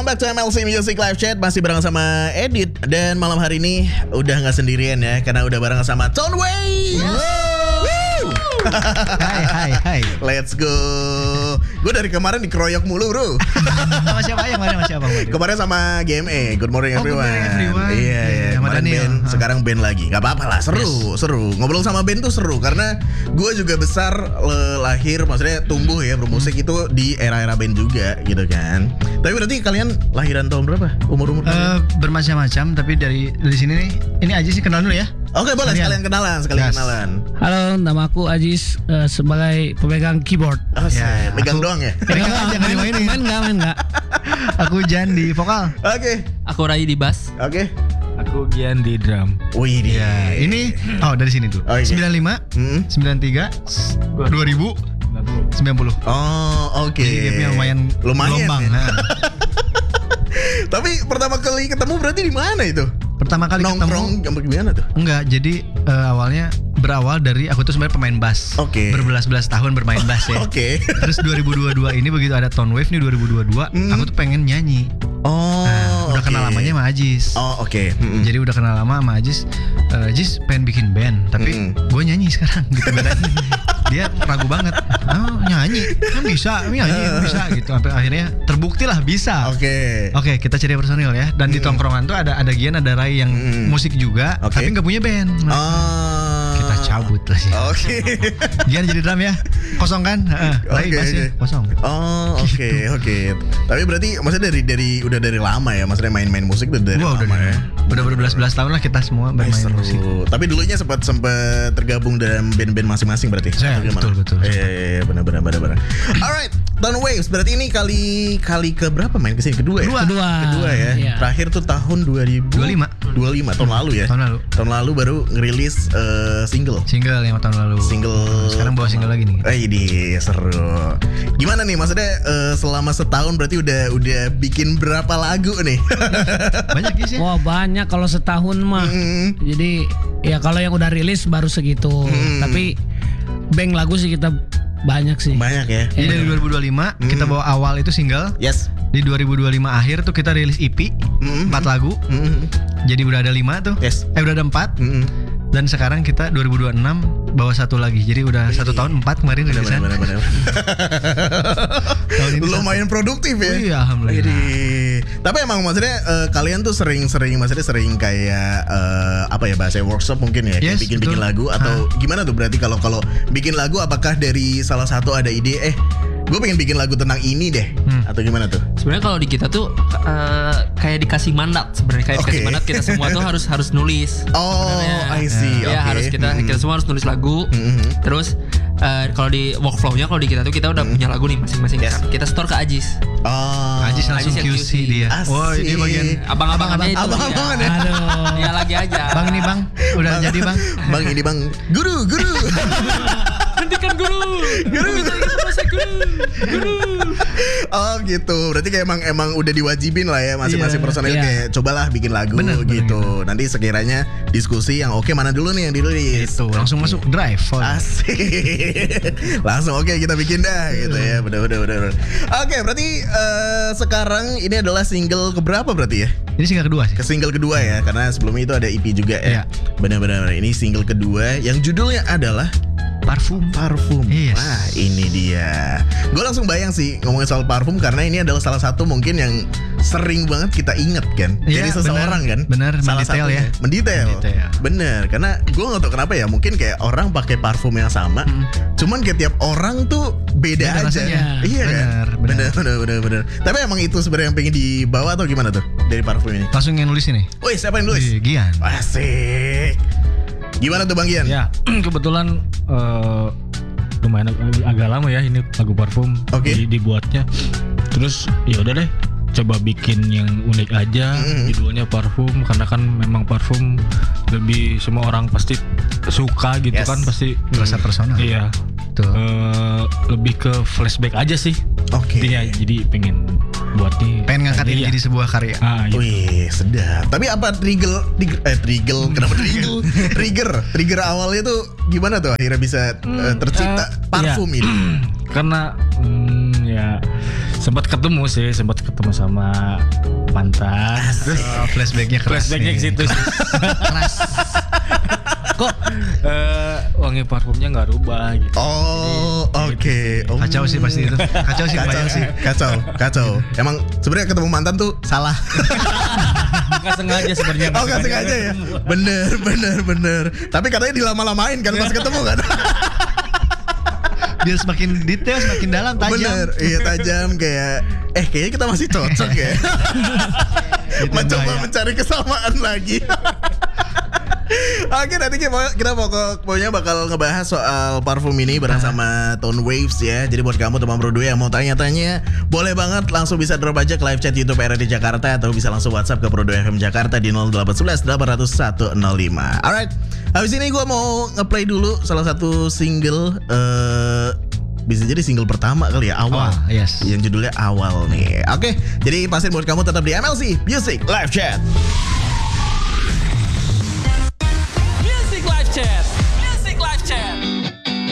welcome back to MLC Music Live Chat. Masih bareng sama Edit. Dan malam hari ini udah gak sendirian ya, karena udah bareng sama Tonway. Hai. Let's go. Gue dari kemarin dikeroyok mulu bro. Sama siapa yang mana sama siapa? Kemarin sama GME, Good Morning Everyone. Good Morning Everyone. Iya. Sama Kemarin Daniel. band, sekarang band lagi. Gak apa-apa lah, seru. Ngobrol sama band tuh seru. Karena gue juga besar lahir, maksudnya tumbuh ya bermusik itu di era-era band juga gitu kan. Tapi berarti kalian lahiran tahun berapa? Umur kalian? Bermacam-macam, tapi dari sini nih, ini aja sih kenal dulu ya. Oke boleh sekalian kenalan. Yes. Halo, nama aku Ajis sebagai pemegang keyboard. Oh, Ya, megang aku- doang ya? Jangan dimainin. Main enggak. Aku Jan di vokal. Oke. Aku Rai di bass. Oke. Aku Gian di drum. Wih dia. Ya, ini dari sini tuh. Oh, iya. 95, Hmm. 93, 2000, 90. Oh, oke. Jadi gapnya lumayan gelombang. ya. Nah. Tapi pertama kali ketemu berarti di mana itu? Pertama kali Nongkrong ketemu gimana tuh? enggak, jadi awalnya berawal dari aku tuh sebenarnya pemain bass. Oke. Berbelas-belas tahun bermain bass ya. Oke. Terus 2022 ini begitu ada Tone Wave nih 2022, aku tuh pengen nyanyi. Oh. Nah, udah oke. kenal lamanya sama Ajis. Oh, oke. Jadi udah kenal lama sama Ajis. Ajis pengen bikin band, tapi gue nyanyi sekarang gitu bedanya. Dia ragu banget. Oh, nyanyi kan bisa gitu. Sampai akhirnya terbukti lah bisa. Oke. Oke, kita cari personil ya. Dan di tongkrongan tuh ada Gian, ada Rai yang musik juga, Oke. tapi nggak punya band. Nah, Oh. kita cabut lah sih. Oke. Gian jadi drum ya, kosong kan? Rai Oke, bass ya, oke. kosong. Oh, oke. Tapi berarti maksudnya udah dari lama ya, maksudnya main musik tuh dari Wah, lama ya. udah berbelas-belas tahun lah kita semua bermain musik. Seru. Tapi dulunya sempat tergabung dalam band-band masing-masing berarti. Saya, Atau gimana? betul. Iya, benar. Alright, Tone Waves berarti ini kali ke berapa main kesini? Kedua ya? Kedua ya. Iya. Terakhir tuh tahun 2025 tahun lalu ya. Tahun lalu Baru ngerilis single. single 5 tahun lalu. Sekarang bawa single lagi nih. Ini seru. Gimana nih maksudnya selama setahun berarti udah bikin berapa lagu nih? Banyak sih. Wah, banyak kalau setahun mah. Jadi ya kalau yang udah rilis baru segitu. Tapi bank lagu sih kita banyak sih. Banyak ya. Jadi dari 2025 kita bawa awal itu single. Yes. Di 2025 akhir tuh kita rilis EP 4 lagu. Jadi udah ada 5 tuh. Yes. Udah ada 4. Dan sekarang kita 2026 bawa 1 lagi. Jadi udah 1 tahun 4 kemarin rilisan. Benar. Tahun ini Lumayan produktif ya. Iya, alhamdulillah. Jadi, tapi emang maksudnya kalian tuh sering kayak apa ya bahasa workshop mungkin ya, kayak Yes, bikin betul. lagu atau gimana tuh berarti kalau bikin lagu apakah dari salah satu ada ide gue pengen bikin lagu tentang ini deh atau gimana tuh? Sebenarnya kalau di kita tuh kayak dikasih mandat sebenarnya Oke. mandat kita semua tuh harus nulis. Oh, Sebenarnya. I see. Ya Oke. harus kita semua harus nulis lagu. Terus kalau di workflow-nya kalau di kita tuh kita udah punya lagu nih masing-masing. Yes. Kita store ke Ajis. Oh. Ajis langsung Ajis yang QC QC. dia. Asik. Oh, ini bagian Abang-abangannya itu. Abang-abangan ya? Aduh. Dia lagi aja. Bang ini Bang, udah jadi Bang. Bang ini bang, guru. Hentikan guru. Guru kita proses guru. Oh gitu, berarti kayak emang udah diwajibin lah ya masing-masing Iya, personil iya. kayak cobalah bikin lagu Bener gitu. Nanti sekiranya diskusi yang oke mana dulu nih yang dirilis. Itu langsung masuk drive. Asik. Langsung oke kita bikin dah gitu ya. Bener. Oke, berarti sekarang ini adalah single keberapa berarti ya? Ini single kedua sih. Ke single kedua ya, karena sebelumnya itu ada EP juga ya. Iya. Benar-benar ini single kedua yang judulnya adalah Parfum. Yes. Wah ini dia. Gue langsung bayang sih ngomongin soal parfum karena ini adalah salah satu mungkin yang sering banget kita inget kan. Iya, Jadi seseorang kan. bener, Salah mendetail satunya. ya. Mendetail. Bener. Karena gue gak tau kenapa ya. Mungkin kayak orang pakai parfum yang sama. Cuman kayak tiap orang tuh beda Beda aja. rasanya. Iya kan. Bener. Tapi emang itu sebenarnya yang pengen dibawa atau gimana tuh dari parfum ini? Langsung yang nulis ini. Woi siapa yang nulis? Gian. Asik. Gimana tuh Bang Gian? Ya, kebetulan lumayan agak lama ya ini lagu parfum Oke. dibuatnya. Terus ya udah deh, coba bikin yang unik aja, judulnya parfum karena kan memang parfum lebih semua orang pasti suka gitu Yes. kan pasti. Rasa personal. Iya. Tuh. Lebih ke flashback aja sih. Oke. Intinya jadi pengen buat nih. Pengen ngangkat ini Iya. jadi sebuah karya. Gitu. Wih sedap. Tapi apa kenapa trigger awalnya tuh gimana tuh akhirnya bisa tercipta parfum ini? Karena ya sempat ketemu sama mantan. Terus Flashbacknya keras. flashbacknya nih. ke situ sih. Keras. Kok Wangi parfumnya nggak rubah gitu. Oh, oke. Oh. kacau sih pasti itu. Kacau sih Kacau kebayang sih. Kacau. Emang sebenarnya ketemu mantan tuh salah. Nggak sengaja sebenarnya. Oh, gak sengaja ya. Bener. Tapi katanya dilama-lamain kan pas ketemu kan. Biar semakin detail, semakin dalam, tajam. Bener, iya tajam kayak kayaknya kita masih cocok ya. Itu yang Mencoba bahaya. mencari kesamaan lagi. Oke, nanti kita pokoknya bakal ngebahas soal parfum ini bareng sama Tone Waves ya. Jadi buat kamu teman Bro 2 yang mau tanya-tanya, boleh banget langsung bisa drop aja ke live chat YouTube RRD Jakarta atau bisa langsung WhatsApp ke Bro 2 FM Jakarta di 0811 800 105. Alright, habis ini gue mau ngeplay dulu salah satu single bisa jadi single pertama kali ya, Awal. Yes. Yang judulnya Awal nih. Oke, jadi pastiin buat kamu tetap di MLC Music Live Chat.